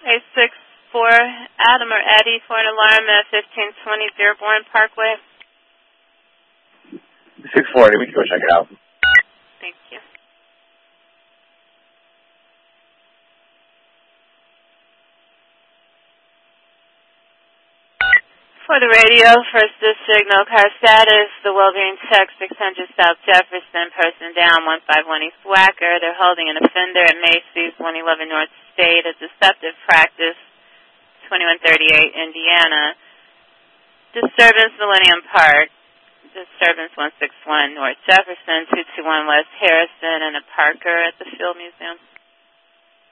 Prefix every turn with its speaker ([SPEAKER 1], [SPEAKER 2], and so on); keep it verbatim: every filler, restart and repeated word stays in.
[SPEAKER 1] eight six four, Adam or Eddie for an alarm at fifteen twenty Dearborn Parkway.
[SPEAKER 2] six forty, we can go check it out.
[SPEAKER 1] Thank you. For the radio, first this signal, car status, the Wellbeing Tech, six hundred South Jefferson, person down, one five one East Wacker. They're holding an offender at Macy's, one eleven North State, a deceptive practice, twenty-one thirty-eight Indiana. Disturbance, Millennium Park. Disturbance, one six one North Jefferson, two two one West Harrison, and a Parker at the Field Museum.